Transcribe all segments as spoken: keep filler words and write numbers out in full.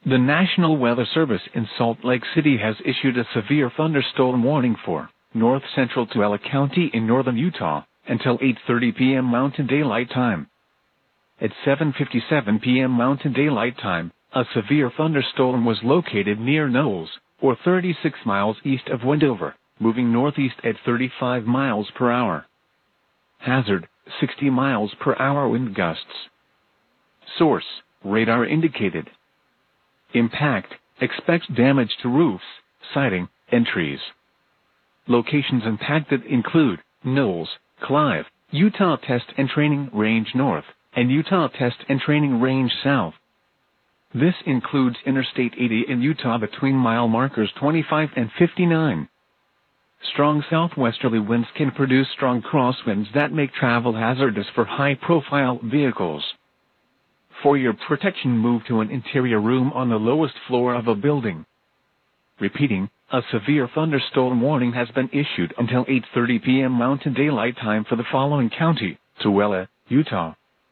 The National Weather Service in Salt Lake City has issued a severe thunderstorm warning for north central Tooele County in northern Utah until eight thirty p.m. Mountain Daylight Time. At seven fifty-seven p.m. Mountain Daylight Time, a severe thunderstorm was located near Knowles, or thirty-six miles east of Wendover, moving northeast at thirty-five miles per hour. Hazard, sixty miles per hour wind gusts. Source, radar indicated. Impact, expects damage to roofs, siding, and trees. Locations impacted include Knowles, Clive, Utah Test and Training Range North, and Utah Test and Training Range South. This includes Interstate eighty in Utah between mile markers twenty-five and fifty-nine. Strong southwesterly winds can produce strong crosswinds that make travel hazardous for high-profile vehicles. For your protection, move to an interior room on the lowest floor of a building. Repeating, a severe thunderstorm warning has been issued until eight thirty p.m. Mountain Daylight Time for the following county: Tooele, Utah.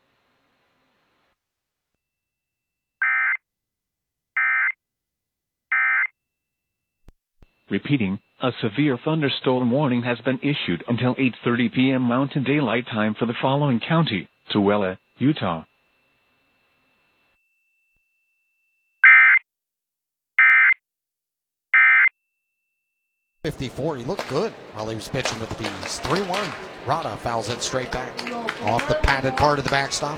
Repeating, a severe thunderstorm warning has been issued until eight thirty p.m. Mountain Daylight Time for the following county: Tooele, Utah. fifty-four, he looked good while he was pitching with the Bees. three one. Rada fouls it straight back off the padded part of the backstop.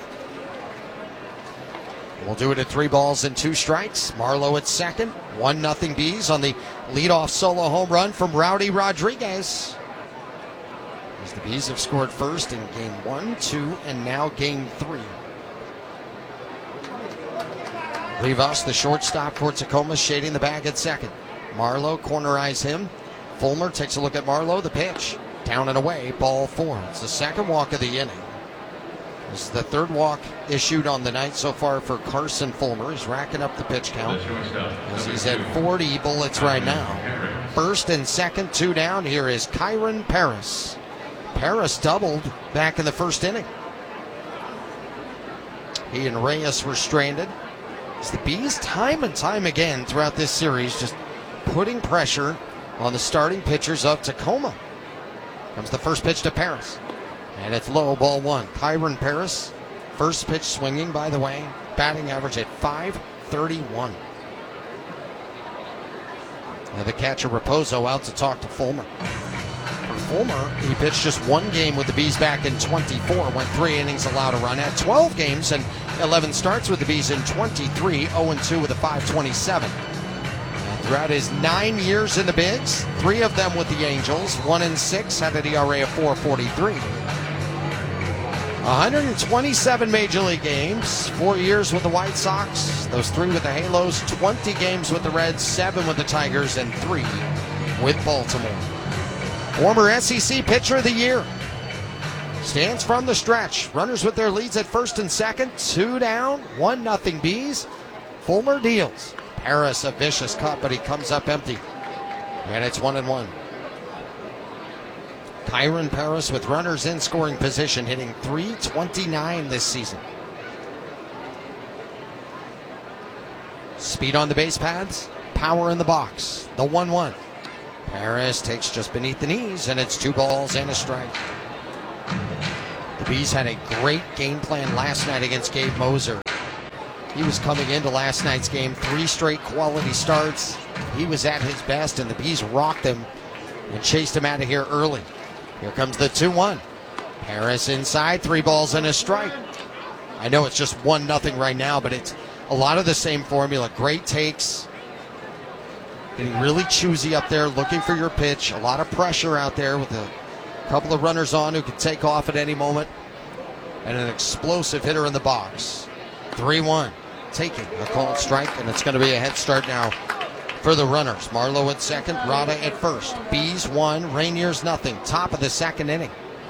We'll do it at three balls and two strikes. Marlowe at second. one nothing Bees on the leadoff solo home run from Rowdy Rodriguez. As the Bees have scored first in game one, two, and now game three. Rivas, the shortstop for Tacoma, shading the bag at second. Marlowe cornerize him. Fulmer takes a look at Marlowe. The pitch. Down and away. Ball four. It's the second walk of the inning. This is the third walk issued on the night so far for Carson Fulmer. He's racking up the pitch count as he's at forty bullets right now. First and second, two down. Here is Kyron Paris. Paris doubled back in the first inning. He and Reyes were stranded. It's the Bees time and time again throughout this series just putting pressure on the starting pitchers of Tacoma. Comes the first pitch to Paris. And it's low, ball one. Kyron Paris, first pitch swinging, by the way. Batting average at five thirty-one. Now the catcher Raposo out to talk to Fulmer. For Fulmer, he pitched just one game with the Bees back in twenty-four. Went three innings, allowed a run. Had twelve games and eleven starts with the Bees in twenty-three. oh and two with a five twenty-seven. Throughout his nine years in the bigs, three of them with the Angels, one and six, had an E R A of four forty-three. one hundred twenty-seven Major League games, four years with the White Sox, those three with the Halos, twenty games with the Reds, seven with the Tigers, and three with Baltimore. Former S E C Pitcher of the Year. Stands from the stretch. Runners with their leads at first and second, two down, one nothing Bees. Fulmer deals. Paris, a vicious cut, but he comes up empty. And it's one and one. Kyron Paris with runners in scoring position, hitting three twenty-nine this season. Speed on the base paths, power in the box. The one one. Paris takes just beneath the knees, and it's two balls and a strike. The Bees had a great game plan last night against Gabe Moser. He was coming into last night's game, three straight quality starts. He was at his best, and the Bees rocked him and chased him out of here early. Here comes the two one. Paris inside, three balls and a strike. I know it's just one nothing right now, but it's a lot of the same formula. Great takes. Getting really choosy up there, looking for your pitch. A lot of pressure out there with a couple of runners on who can take off at any moment. And an explosive hitter in the box. three one. Taking a called strike, and it's going to be a head start now for the runners. Marlowe at second, Rada at first. Bees one, Rainiers nothing. Top of the second inning.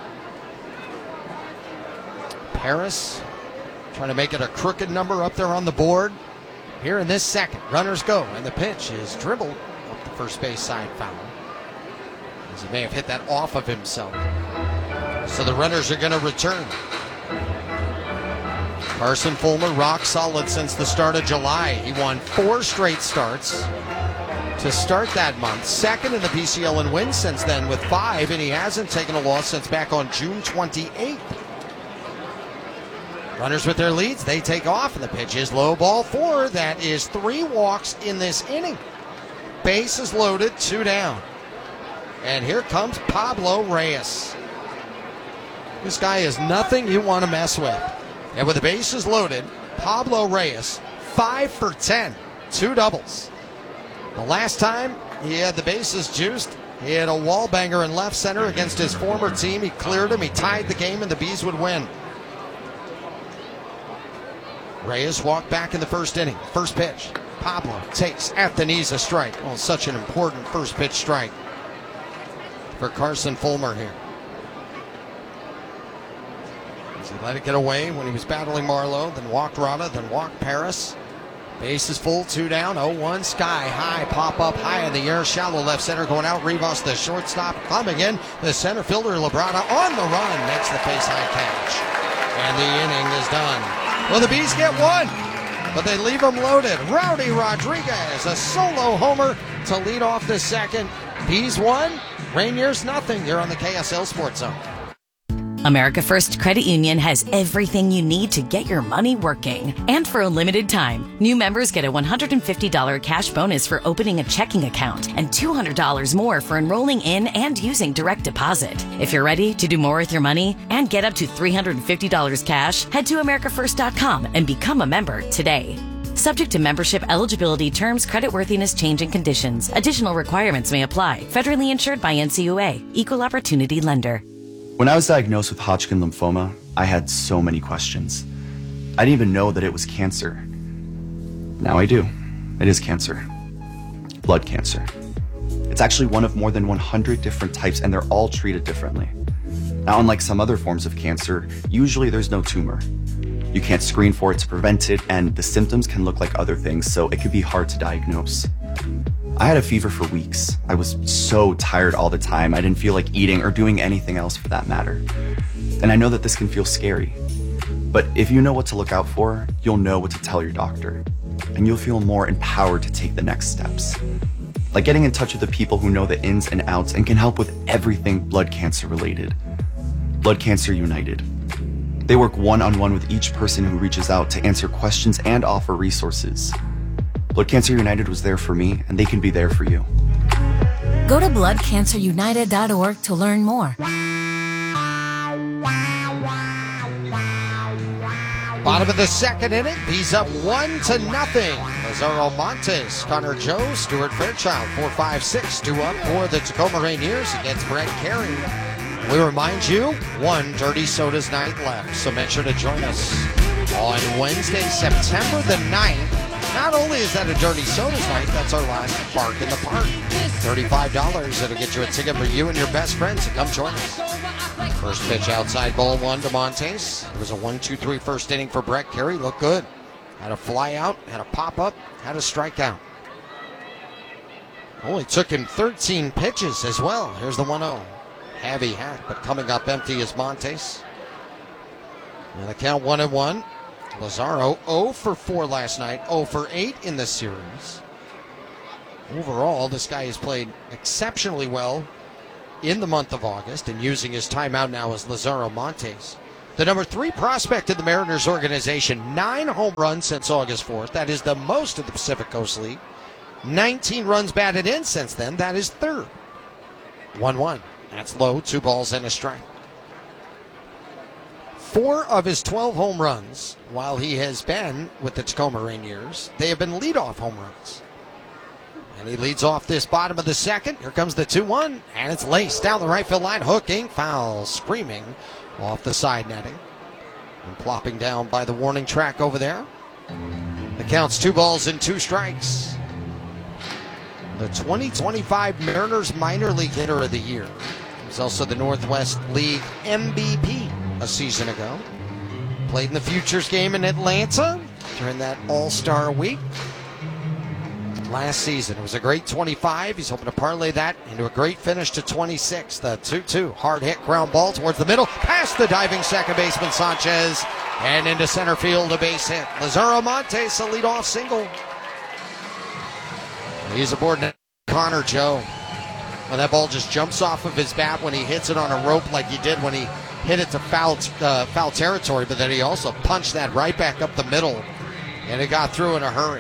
Paris trying to make it a crooked number up there on the board. Here in this second, runners go, and the pitch is dribbled up the first base side foul. As he may have hit that off of himself. So the runners are going to return. Carson Fulmer, rock solid since the start of July. He won four straight starts to start that month. Second in the P C L in wins since then with five, and he hasn't taken a loss since back on June twenty-eighth. Runners with their leads, they take off, and the pitch is low, ball four. That is three walks in this inning. Base is loaded, two down. And here comes Pablo Reyes. This guy is nothing you want to mess with. And with the bases loaded, Pablo Reyes, five for ten, two doubles. The last time he had the bases juiced, he had a wall banger in left center against his former team. He cleared him, he tied the game, and the Bees would win. Reyes walked back in the first inning. First pitch, Pablo takes at the knees a strike. Oh, such an important first pitch strike for Carson Fulmer here. As he let it get away when he was battling Marlowe, then walked Rada, then walked Paris. Base is full, two down, oh one, sky high, pop up high in the air, shallow left center, going out, Rivas, the shortstop, coming in, the center fielder, Labrada, on the run, makes the face high catch, and the inning is done. Well, the Bees get one, but they leave them loaded. Rowdy Rodriguez, a solo homer to lead off the second. Bees one, Rainiers nothing. You're on the K S L Sports Zone. America First Credit Union has everything you need to get your money working. And for a limited time, new members get a one hundred fifty dollars cash bonus for opening a checking account and two hundred dollars more for enrolling in and using direct deposit. If you're ready to do more with your money and get up to three hundred fifty dollars cash, head to America First dot com and become a member today. Subject to membership eligibility, terms, creditworthiness, change, and conditions. Additional requirements may apply. Federally insured by N C U A. Equal Opportunity Lender. When I was diagnosed with Hodgkin lymphoma, I had so many questions. I didn't even know that it was cancer. Now I do. It is cancer. Blood cancer. It's actually one of more than one hundred different types, and they're all treated differently. Now, unlike some other forms of cancer, usually there's no tumor. You can't screen for it to prevent it, and the symptoms can look like other things, so it can be hard to diagnose. I had a fever for weeks. I was so tired all the time. I didn't feel like eating or doing anything else for that matter. And I know that this can feel scary. But if you know what to look out for, you'll know what to tell your doctor. And you'll feel more empowered to take the next steps. Like getting in touch with the people who know the ins and outs and can help with everything blood cancer related. Blood Cancer United. They work one-on-one with each person who reaches out to answer questions and offer resources. Blood Cancer United was there for me, and they can be there for you. Go to blood cancer united dot org to learn more. Bottom of the second inning, Bees up one to nothing. Lazaro Montes, Connor Joe, Stuart Fairchild, four five six, due up for the Tacoma Rainiers against Brett Carey. We remind you, one Dirty Sodas night left, so make sure to join us on Wednesday, September the ninth. Not only is that a Dirty Sodas night, that's our last Bark in the Park. thirty-five dollars, it'll get you a ticket for you and your best friends to come join us. First pitch outside, ball one to Montes. It was a one two three first inning for Brett Carey. Looked good. Had a fly out, had a pop up, had a strikeout. Only took him thirteen pitches as well. Here's the one oh. Heavy hack, but coming up empty is Montes. And the count one and one. Lazaro oh for four last night, oh for eight in the series. Overall, this guy has played exceptionally well in the month of August, and using his timeout now is Lazaro Montes. The number three prospect in the Mariners organization, nine home runs since August fourth. That is the most of the Pacific Coast League. nineteen runs batted in since then. That is third. one one. That's low, two balls and a strike. Four of his twelve home runs, while he has been with the Tacoma Rainiers, they have been leadoff home runs. And he leads off this bottom of the second. Here comes the two one, and it's laced down the right field line, hooking, foul, screaming off the side netting. And plopping down by the warning track over there. The count's two balls and two strikes. The twenty twenty-five Mariners Minor League Hitter of the Year. He's also the Northwest League M V P a season ago. Played in the Futures game in Atlanta during that All-Star week last season. It was a great twenty-five. He's hoping to parlay that into a great finish to twenty-six. The two two hard hit ground ball towards the middle, past the diving second baseman Sanchez, And into center field, a base hit. Lazaro Montes, a leadoff single. He's aboard now. Connor Joe. Well, that ball just jumps off of his bat when he hits it on a rope like he did when he hit it to foul, uh, foul territory, but then he also punched that right back up the middle, and it got through in a hurry.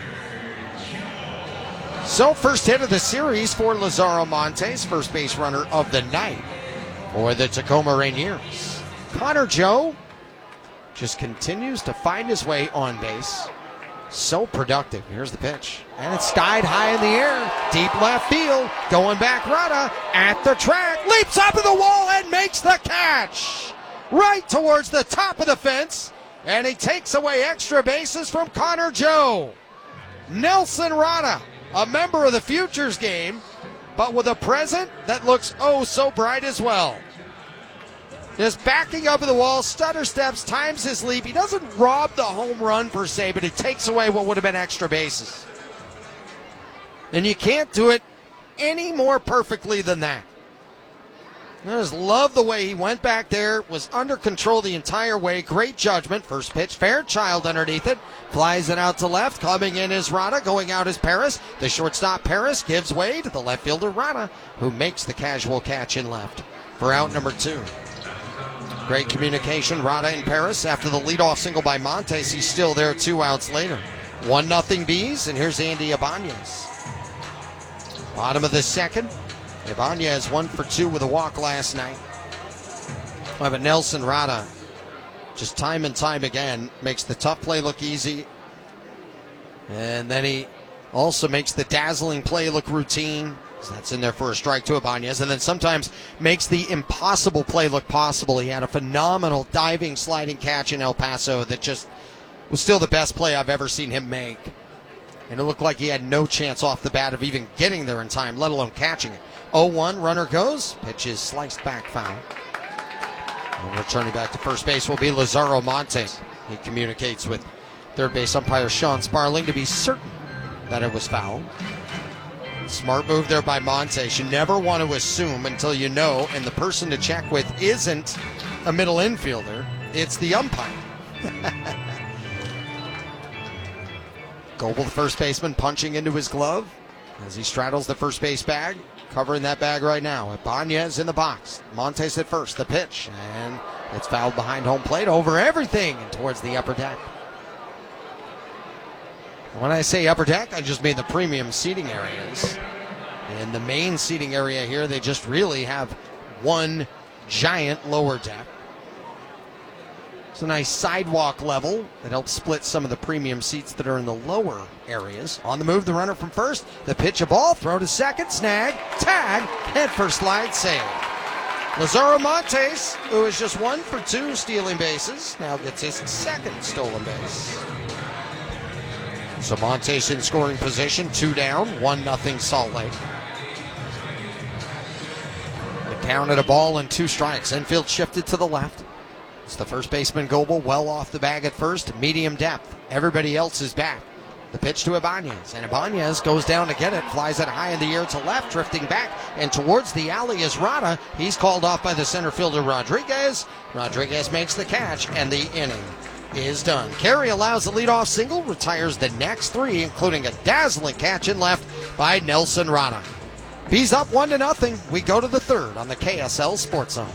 So first hit of the series for Lazaro Montes, first base runner of the night for the Tacoma Rainiers. Connor Joe just continues to find his way on base. So productive. Here's the pitch. And it's skied high in the air. Deep left field. Going back, Rada at the track. Leaps up to the wall and makes the catch. Right towards the top of the fence. And he takes away extra bases from Connor Joe. Nelson Rada, a member of the Futures game, but with a present that looks oh so bright as well. Just backing up to the wall, stutter steps, times his leap. He doesn't rob the home run per se, but he takes away what would have been extra bases. And you can't do it any more perfectly than that. I just love the way he went back there, was under control the entire way. Great judgment. First pitch, Fairchild underneath it. Flies it out to left. Coming in is Rada. Going out is Paris. The shortstop, Paris, gives way to the left fielder, Rada, who makes the casual catch in left for out number two. Great communication, Rada and Paris. After the leadoff single by Montes, he's still there two outs later. one nothing Bees, and here's Andy Ibanez. Bottom of the second. Ibanez one for two with a walk last night. Well, but Nelson Rada, just time and time again, makes the tough play look easy. And then he also makes the dazzling play look routine. So that's in there for a strike to Ibanez. And then sometimes makes the impossible play look possible. He had a phenomenal diving, sliding catch in El Paso that just was still the best play I've ever seen him make. And it looked like he had no chance off the bat of even getting there in time, let alone catching it. oh one, runner goes. Pitch is sliced back foul. And returning back to first base will be Lazaro Montes. He communicates with third base umpire Sean Sparling to be certain that it was foul. Smart move there by Montes. You never want to assume until you know, and the person to check with isn't a middle infielder. It's the umpire. Goebel, the first baseman, punching into his glove as he straddles the first base bag. Covering that bag right now. Ibanez in the box. Montes at first. The pitch. And it's fouled behind home plate. Over everything and towards the upper deck. When I say upper deck, I just mean the premium seating areas. In the main seating area here, they just really have one giant lower deck. It's a nice sidewalk level that helps split some of the premium seats that are in the lower areas. On the move, the runner from first. The pitch, a ball, throw to second, snag, tag, head first slide, save. Lazaro Montes, who is just one for two stealing bases, now gets his second stolen base. So Montes in scoring position, two down, one nothing Salt Lake. The count at a ball and two strikes. Infield shifted to the left. It's the first baseman, Goebel, well off the bag at first, medium depth. Everybody else is back. The pitch to Ibanez, and Ibanez goes down to get it, flies it high in the air to left, drifting back, and towards the alley is Rada. He's called off by the center fielder, Rodriguez. Rodriguez makes the catch, and the inning is done. Carey allows the leadoff single, retires the next three, including a dazzling catch in left by Nelson Rada. Bees up one to nothing. We go to the third on the K S L Sports Zone.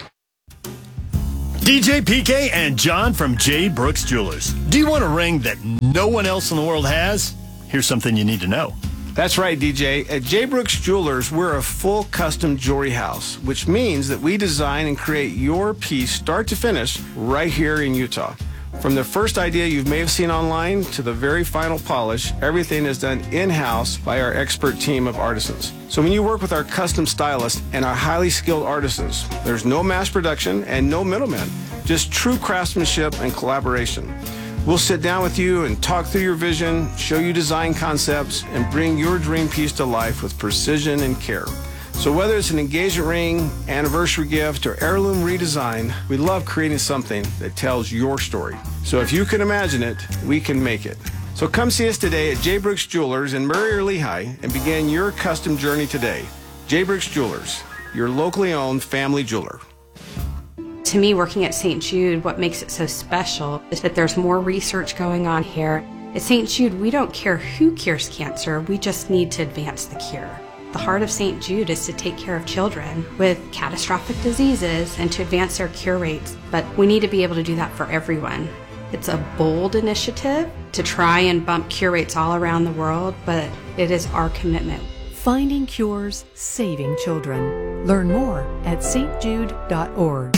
D J P K and John from J. Brooks Jewelers. Do you want a ring that no one else in the world has? Here's something you need to know. That's right, D J. At J. Brooks Jewelers, we're a full custom jewelry house, which means that we design and create your piece start to finish right here in Utah. From the first idea you may have seen online to the very final polish, everything is done in-house by our expert team of artisans. So when you work with our custom stylists and our highly skilled artisans, there's no mass production and no middlemen, just true craftsmanship and collaboration. We'll sit down with you and talk through your vision, show you design concepts, and bring your dream piece to life with precision and care. So whether it's an engagement ring, anniversary gift, or heirloom redesign, we love creating something that tells your story. So if you can imagine it, we can make it. So come see us today at J. Brooks Jewelers in Murray or Lehigh and begin your custom journey today. J. Brooks Jewelers, your locally owned family jeweler. To me, working at Saint Jude, what makes it so special is that there's more research going on here. At Saint Jude, we don't care who cures cancer, we just need to advance the cure. The heart of Saint Jude is to take care of children with catastrophic diseases and to advance their cure rates, but we need to be able to do that for everyone. It's a bold initiative to try and bump cure rates all around the world, but it is our commitment. Finding cures, saving children. Learn more at s t jude dot org.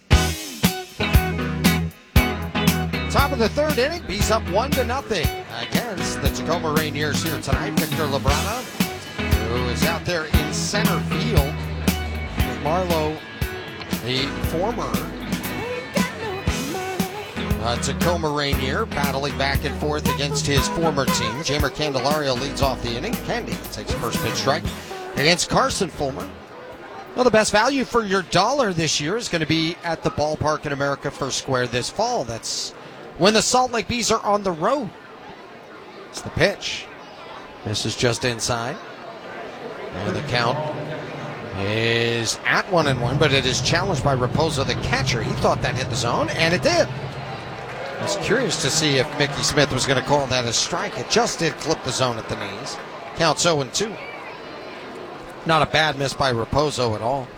Top of the third inning, Bees up one to nothing against the Tacoma Rainiers here tonight. Victor Labrana, who is out there in center field with Marlowe, the former uh, Tacoma Rainier, battling back and forth against his former team. Jamer Candelario leads off the inning. Candy takes the first pitch strike against Carson Fulmer. Well, the best value for your dollar this year is going to be at the ballpark in America First Square this fall. That's when the Salt Lake Bees are on the road. It's the pitch. This is just inside. And the count is at one and one, but it is challenged by Raposo, the catcher. He thought that hit the zone, and it did. I was curious to see if Mickey Smith was going to call that a strike. It just did clip the zone at the knees. Counts oh and two. Not a bad miss by Raposo at all.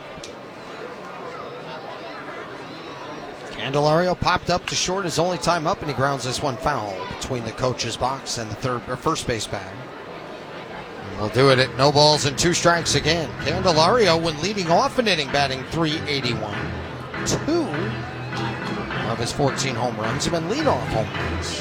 Candelario popped up to short his only time up, and he grounds this one foul between the coach's box and the third or first base bag. And we'll do it at no balls and two strikes again. Candelario, when leading off an inning, batting three eighty-one. Two of his fourteen home runs have been leadoff home runs.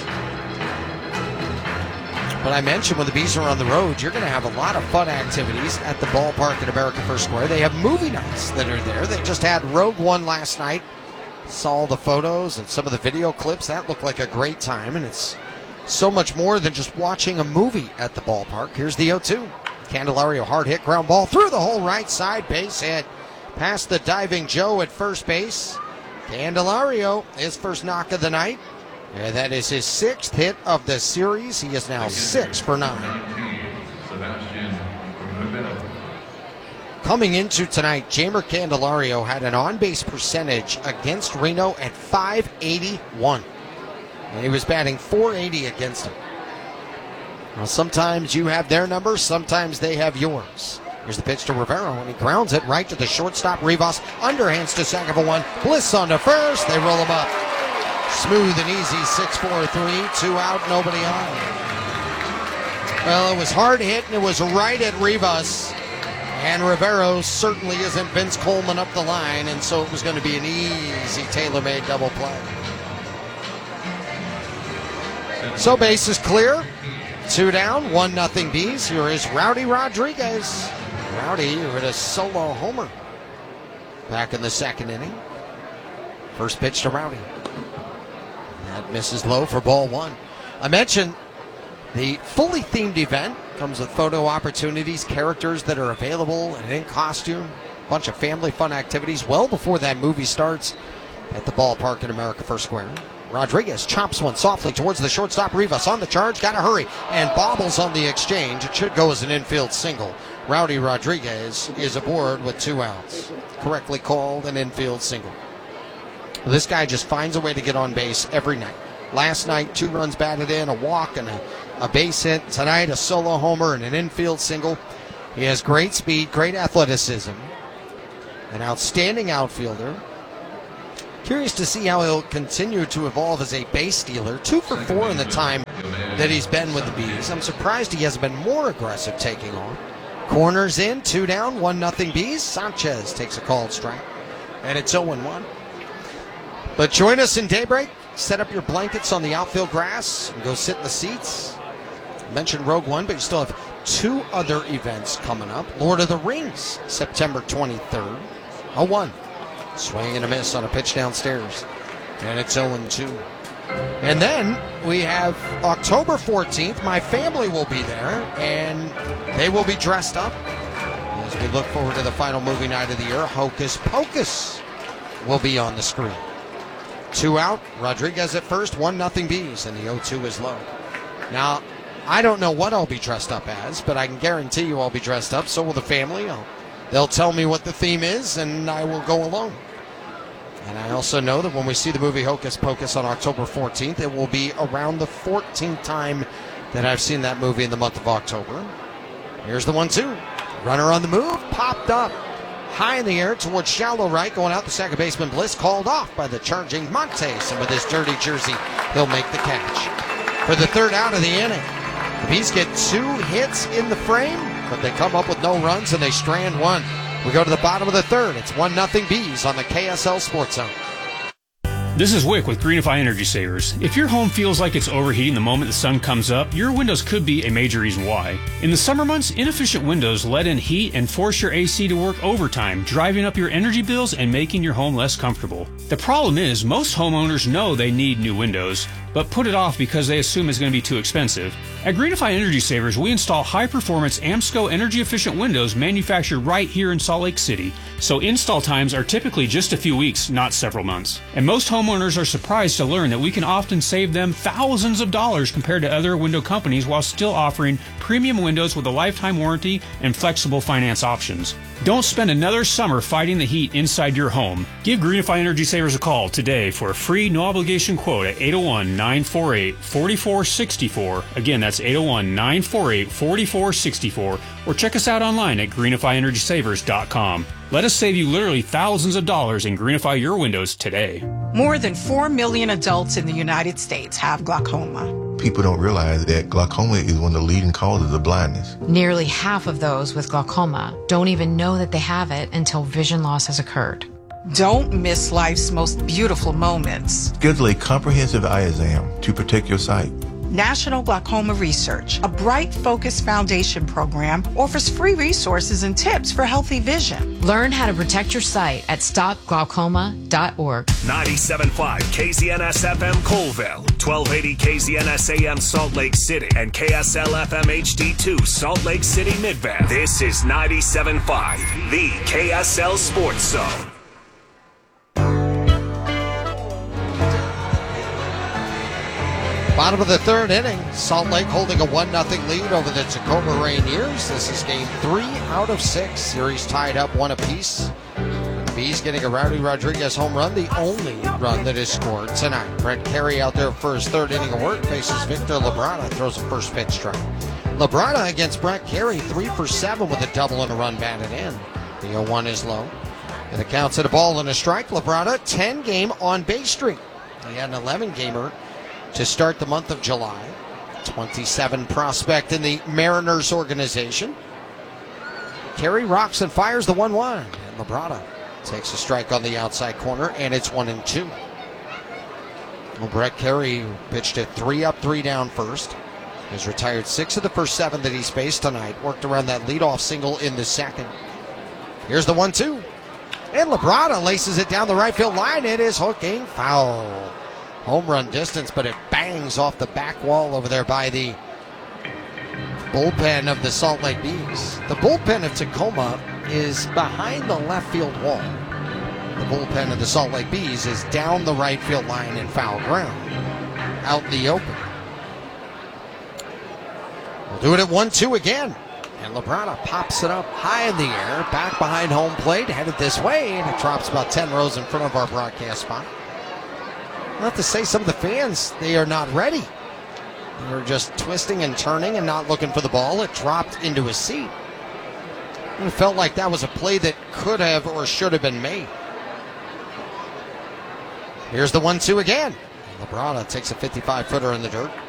But I mentioned when the Bees are on the road, you're going to have a lot of fun activities at the ballpark at America First Square. They have movie nights that are there. They just had Rogue One last night. Saw the photos and some of the video clips. That looked like a great time, and it's so much more than just watching a movie at the ballpark. Here's the oh two. Candelario, hard hit, ground ball through the whole right side, base hit. Past the diving Joe at first base. Candelario, his first knock of the night. And that is his sixth hit of the series. He is now six for nine. Coming into tonight, Jamer Candelario had an on-base percentage against Reno at five eighty-one. And he was batting four eighty against him. Well, sometimes you have their numbers, sometimes they have yours. Here's the pitch to Rivero, and he grounds it right to the shortstop. Rivas underhands to second for one. Bliss on to first. They roll him up. Smooth and easy, six four three, two out, nobody on. Well, it was hard hit, and it was right at Rivas. And Rivero certainly isn't Vince Coleman up the line, and so it was going to be an easy tailor-made double play. So base is clear. Two down, one nothing Bees. Here is Rowdy Rodriguez. Rowdy with a solo homer back in the second inning. First pitch to Rowdy. That misses low for ball one. I mentioned the fully themed event comes with photo opportunities, characters that are available and in costume, a bunch of family fun activities well before that movie starts at the ballpark in America First Square. Rodriguez chops one softly towards the shortstop. Rivas on the charge, gotta hurry, and bobbles on the exchange. It should go as an infield single. Rowdy Rodriguez is aboard with two outs. Correctly called an infield single. This guy just finds a way to get on base every night. Last night, two runs batted in, a walk, and a, a base hit. Tonight, a solo homer and an infield single. He has great speed, great athleticism, an outstanding outfielder. Curious to see how he'll continue to evolve as a base stealer. Two for four in the time that he's been with the Bees. I'm surprised he hasn't been more aggressive taking on. Corners in, two down, one nothing Bees. Sanchez takes a called strike, and it's oh and one. But join us in daybreak. Set up your blankets on the outfield grass and go sit in the seats. I mentioned Rogue One, but you still have two other events coming up. Lord of the Rings, September twenty-third. oh one. Swing and a miss on a pitch downstairs. And it's oh and two. And then we have October fourteenth. My family will be there, and they will be dressed up as we look forward to the final movie night of the year. Hocus Pocus will be on the screen. Two out, Rodriguez at first, one nothing Bees, and the oh two is low. Now, I don't know what I'll be dressed up as, but I can guarantee you I'll be dressed up. So will the family. I'll, they'll tell me what the theme is, and I will go along. And I also know that when we see the movie Hocus Pocus on October fourteenth, it will be around the fourteenth time that I've seen that movie in the month of October. Here's the one two. Runner on the move, popped up high in the air towards shallow right, going out the second baseman Bliss, called off by the charging Montes, and with his dirty jersey, he'll make the catch. For the third out of the inning, the Bees get two hits in the frame, but they come up with no runs and they strand one. We go to the bottom of the third. It's one nothing Bees on the K S L Sports Zone. This is Wick with Greenify Energy Savers. If your home feels like it's overheating the moment the sun comes up, your windows could be a major reason why. In the summer months, inefficient windows let in heat and force your A C to work overtime, driving up your energy bills and making your home less comfortable. The problem is, most homeowners know they need new windows, but put it off because they assume it's going to be too expensive. At Greenify Energy Savers, we install high-performance AMSCO energy-efficient windows manufactured right here in Salt Lake City, so install times are typically just a few weeks, not several months. And most homeowners are surprised to learn that we can often save them thousands of dollars compared to other window companies while still offering premium windows with a lifetime warranty and flexible finance options. Don't spend another summer fighting the heat inside your home. Give Greenify Energy Savers a call today for a free no-obligation quote at eight oh one, nine four eight, four four six four. Again, that's eight oh one, nine four eight, four four six four. Or check us out online at greenify energy savers dot com. Let us save you literally thousands of dollars and greenify your windows today. More than four million adults in the United States have glaucoma. People don't realize that glaucoma is one of the leading causes of blindness. Nearly half of those with glaucoma don't even know that they have it until vision loss has occurred. Don't miss life's most beautiful moments. Schedule a comprehensive eye exam to protect your sight. National Glaucoma Research, a Bright Focus Foundation program, offers free resources and tips for healthy vision. Learn how to protect your sight at stop glaucoma dot org. ninety-seven point five K Z N S F M Colville, twelve eighty K Z N S A M Salt Lake City, and K S L F M H D two Salt Lake City Midvale. This is ninety-seven point five, the K S L Sports Zone. Bottom of the third inning, Salt Lake holding a one nothing lead over the Tacoma Rainiers. This is game three out of six. Series tied up one apiece. The Bees getting a Rowdy Rodriguez home run, the only run that is scored tonight. Brett Carey out there for his third inning of work faces Victor Labrada, throws a first pitch strike. Labrada against Brett Carey, three for seven with a double and a run batted in. The oh one is low. And it counts at a ball and a strike. Labrada, ten game on base streak. He had an eleven gamer to start the month of July. twenty-seven prospect in the Mariners organization. Carey rocks and fires the one one. And Labrada takes a strike on the outside corner, and it's one and two. Well, Brett Carey pitched it three up, three down first. He's retired six of the first seven that he's faced tonight. Worked around that leadoff single in the second. Here's the one two. And Labrada laces it down the right field line. It is hooking foul. Home run distance, but it bangs off the back wall over there by the bullpen of the Salt Lake Bees. The bullpen of Tacoma is behind the left field wall. The bullpen of the Salt Lake Bees is down the right field line in foul ground, out in the open. We'll do it at one two again. And Labrada pops it up high in the air, back behind home plate, headed this way, and it drops about ten rows in front of our broadcast spot. Not to say some of the fans, they are not ready. They were just twisting and turning and not looking for the ball. It dropped into a seat. And it felt like that was a play that could have or should have been made. Here's the one two again. Labrada takes a fifty-five footer in the dirt.